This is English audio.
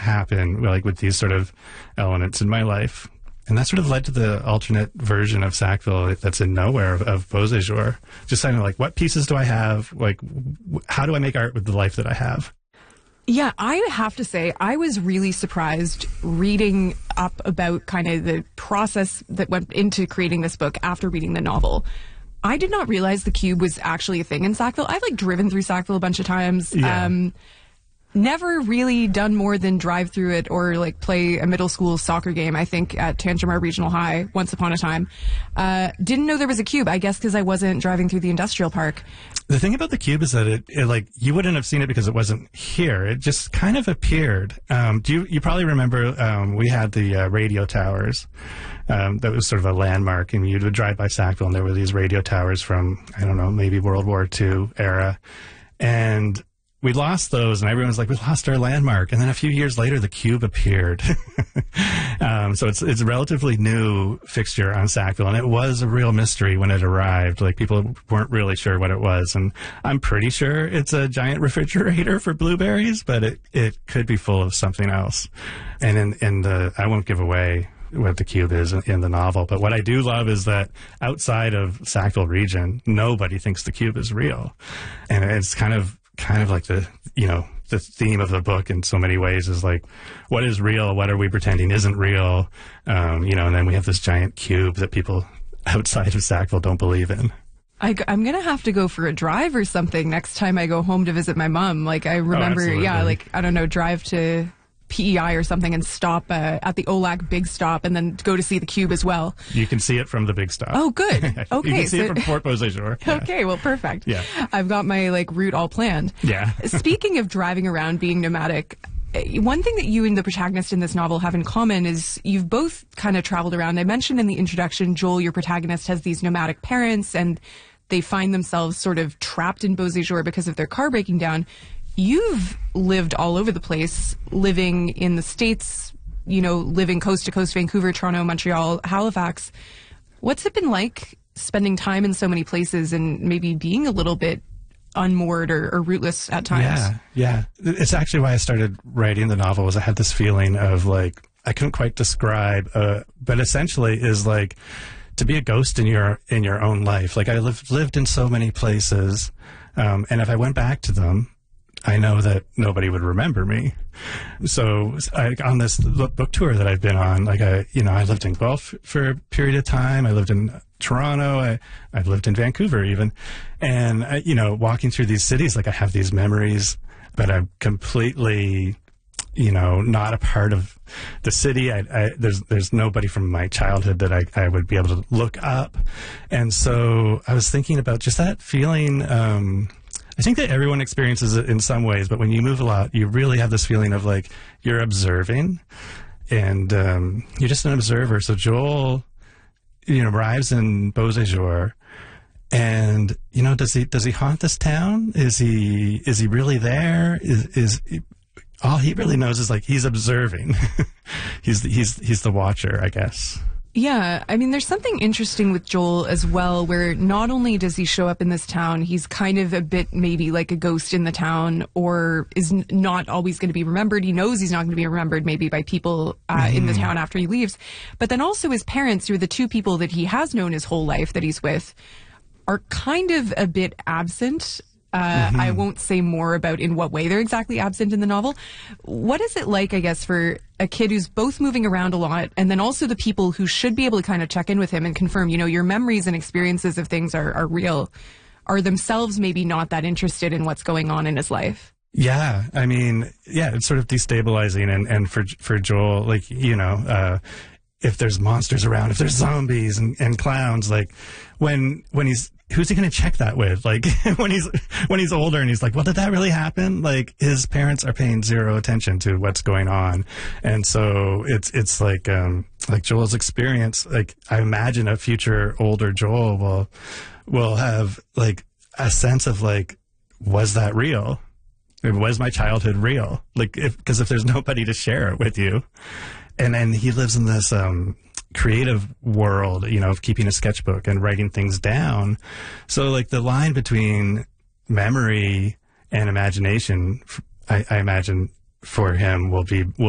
happen, like with these sort of elements in my life. And that sort of led to the alternate version of Sackville that's in nowhere of Beauséjour. Just kind of like, what pieces do I have? Like, how do I make art with the life that I have? Yeah, I have to say, I was really surprised reading up about kind of the process that went into creating this book after reading the novel. I did not realize the cube was actually a thing in Sackville. I've like driven through Sackville a bunch of times. Yeah. Never really done more than drive through it or like play a middle school soccer game, I think, at Tantramar Regional High once upon a time. Didn't know there was a cube, I guess because I wasn't driving through the industrial park. The thing about the cube is that it like, you wouldn't have seen it because it wasn't here. It just kind of appeared. You probably remember we had the radio towers. That was sort of a landmark, and you would drive by Sackville, and there were these radio towers from, I don't know, maybe World War II era. And we lost those, and everyone was like, we lost our landmark. And then a few years later, the cube appeared. So it's a relatively new fixture on Sackville, and it was a real mystery when it arrived. Like, people weren't really sure what it was. And I'm pretty sure it's a giant refrigerator for blueberries, but it could be full of something else. And I won't give away what the cube is in the novel, but what I do love is that outside of Sackville region, nobody thinks the cube is real. And it's kind of like the theme of the book in so many ways is like, what is real? What are we pretending isn't real? And then we have this giant cube that people outside of Sackville don't believe in. I'm going to have to go for a drive or something next time I go home to visit my mom. Like, I remember, drive to PEI or something and stop at the Olac Big Stop and then go to see the cube as well. You can see it from the Big Stop. Oh, good. Okay. You can see it from Fort Beauséjour. Yeah. Okay, well, perfect. Yeah. I've got my route all planned. Yeah. Speaking of driving around, being nomadic, one thing that you and the protagonist in this novel have in common is you've both kind of traveled around. I mentioned in the introduction, Joel, your protagonist, has these nomadic parents and they find themselves sort of trapped in Beauséjour because of their car breaking down. You've lived all over the place, living in the States, living coast to coast, Vancouver, Toronto, Montreal, Halifax. What's it been like spending time in so many places and maybe being a little bit unmoored or rootless at times? Yeah. It's actually why I started writing the novel, was I had this feeling of like, I couldn't quite describe, but essentially is like to be a ghost in your own life. Like, I lived in so many places, and if I went back to them, I know that nobody would remember me. So on this book tour that I've been on, I lived in Guelph for a period of time. I lived in Toronto. I've lived in Vancouver even. And, walking through these cities, I have these memories, but I'm completely, not a part of the city. There's nobody from my childhood that I would be able to look up. And so I was thinking about just that feeling, I think that everyone experiences it in some ways, but when you move a lot, you really have this feeling of like you're observing, and you're just an observer. So Joel, arrives in Beauséjour, and does he haunt this town? Is he really there? Is all he really knows is like he's observing. he's the watcher, I guess. Yeah, I mean, there's something interesting with Joel as well, where not only does he show up in this town, he's kind of a bit maybe like a ghost in the town, or is not always going to be remembered. He knows he's not going to be remembered maybe by people in the town after he leaves. But then also his parents, who are the two people that he has known his whole life that he's with, are kind of a bit absent. I won't say more about in what way they're exactly absent in the novel. What is it like, I guess, for a kid who's both moving around a lot, and then also the people who should be able to kind of check in with him and confirm, your memories and experiences of things are real, are themselves maybe not that interested in what's going on in his life? Yeah, I mean, it's sort of destabilizing, and for Joel, if there's monsters around, if there's zombies and clowns, who's he going to check that with? Like when he's older and he's like, well, did that really happen? Like, his parents are paying zero attention to what's going on. And so it's like Joel's experience, like I imagine a future older Joel will have like a sense of like, was that real? Was my childhood real? Like, because if there's nobody to share it with you, and then he lives in this, creative world, of keeping a sketchbook and writing things down. So like the line between memory and imagination, I imagine for him will